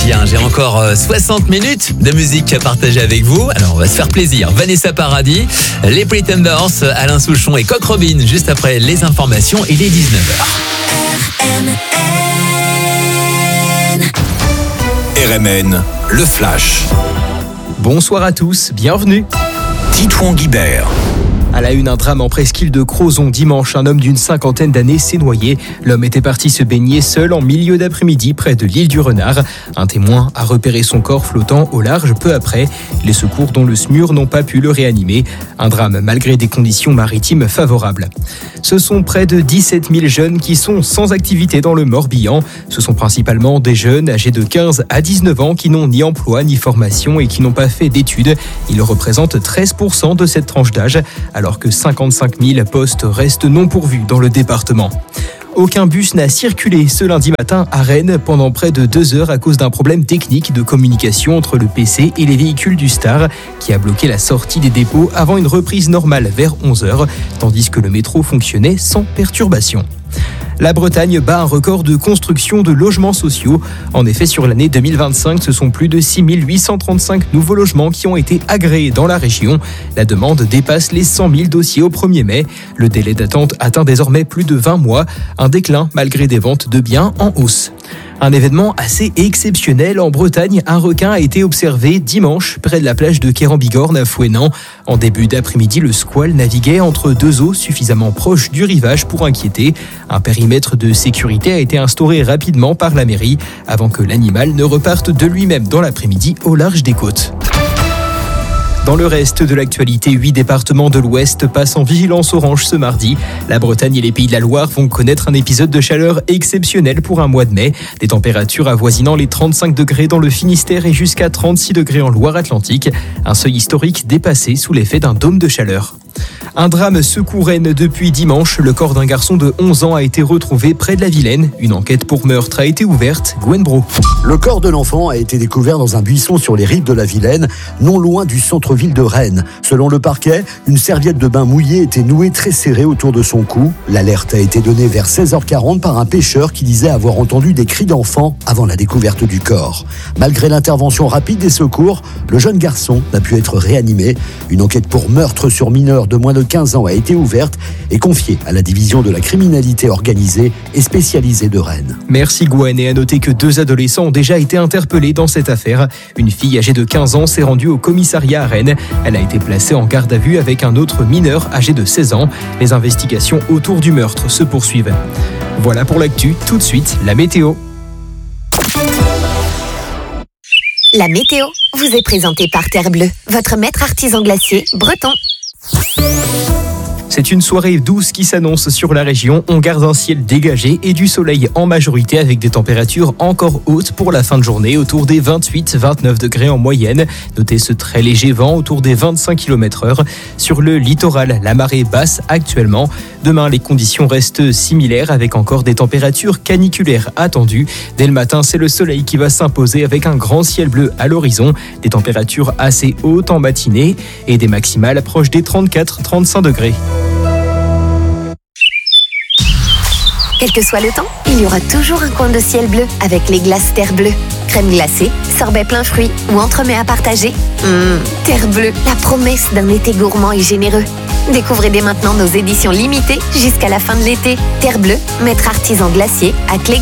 parti, j'ai encore 60 minutes de musique à partager avec vous. Alors on va se faire plaisir. Vanessa Paradis, les Pretenders, Alain Souchon et Coq Robin juste après les informations. Il est 19h. RMN, le Flash. Bonsoir à tous, bienvenue. Titouan Guibert. À la une, un drame en presqu'île de Crozon. Dimanche, un homme d'une cinquantaine d'années s'est noyé. L'homme était parti se baigner seul en milieu d'après-midi près de l'île du Renard. Un témoin a repéré son corps flottant au large peu après. Les secours dont le SMUR n'ont pas pu le réanimer. Un drame malgré des conditions maritimes favorables. Ce sont près de 17 000 jeunes qui sont sans activité dans le Morbihan. Ce sont principalement des jeunes âgés de 15 à 19 ans qui n'ont ni emploi ni formation et qui n'ont pas fait d'études. Ils représentent 13% de cette tranche d'âge, alors que 55 000 postes restent non pourvus dans le département. Aucun bus n'a circulé ce lundi matin à Rennes pendant près de 2 heures à cause d'un problème technique de communication entre le PC et les véhicules du Star qui a bloqué la sortie des dépôts avant une reprise normale vers 11 heures, tandis que le métro fonctionnait sans perturbation. La Bretagne bat un record de construction de logements sociaux. En effet, sur l'année 2025, ce sont plus de 6 835 nouveaux logements qui ont été agréés dans la région. La demande dépasse les 100 000 dossiers au 1er mai. Le délai d'attente atteint désormais plus de 20 mois, un déclin malgré des ventes de biens en hausse. Un événement assez exceptionnel en Bretagne, un requin a été observé dimanche près de la plage de Quéran-Bigorne à Fouesnant. En début d'après-midi, le squale naviguait entre deux eaux suffisamment proches du rivage pour inquiéter. Un périmètre de sécurité a été instauré rapidement par la mairie avant que l'animal ne reparte de lui-même dans l'après-midi au large des côtes. Dans le reste de l'actualité, 8 départements de l'Ouest passent en vigilance orange ce mardi. La Bretagne et les Pays de la Loire vont connaître un épisode de chaleur exceptionnel pour un mois de mai. Des températures avoisinant les 35 degrés dans le Finistère et jusqu'à 36 degrés en Loire-Atlantique. Un seuil historique dépassé sous l'effet d'un dôme de chaleur. Un drame secoue Rennes depuis dimanche. Le corps d'un garçon de 11 ans a été retrouvé près de la Vilaine. Une enquête pour meurtre a été ouverte. Gwen Bro. Le corps de l'enfant a été découvert dans un buisson sur les rives de la Vilaine, non loin du centre-ville de Rennes. Selon le parquet, une serviette de bain mouillée était nouée très serrée autour de son cou. L'alerte a été donnée vers 16h40 par un pêcheur qui disait avoir entendu des cris d'enfant avant la découverte du corps. Malgré l'intervention rapide des secours, le jeune garçon n'a pu être réanimé. Une enquête pour meurtre sur mineur de moins de 15 ans a été ouverte et confiée à la division de la criminalité organisée et spécialisée de Rennes. Merci Gwen, et à noter que 2 adolescents ont déjà été interpellés dans cette affaire. Une fille âgée de 15 ans s'est rendue au commissariat à Rennes. Elle a été placée en garde à vue avec un autre mineur âgé de 16 ans. Les investigations autour du meurtre se poursuivent. Voilà pour l'actu, tout de suite la météo. La météo vous est présentée par Terre Bleue, votre maître artisan glacier breton. C'est une soirée douce qui s'annonce sur la région. On garde un ciel dégagé et du soleil en majorité avec des températures encore hautes pour la fin de journée, autour des 28-29 degrés en moyenne. Notez ce très léger vent autour des 25 km/h. Sur le littoral, la marée basse actuellement. Demain, les conditions restent similaires avec encore des températures caniculaires attendues. Dès le matin, c'est le soleil qui va s'imposer avec un grand ciel bleu à l'horizon. Des températures assez hautes en matinée et des maximales proches des 34-35 degrés. Quel que soit le temps, il y aura toujours un coin de ciel bleu avec les glaces Terre Bleue. Crème glacée, sorbet plein fruits ou entremets à partager. Terre Bleue, la promesse d'un été gourmand et généreux. Découvrez dès maintenant nos éditions limitées jusqu'à la fin de l'été. Terre Bleue, maître artisan glacier à Clé.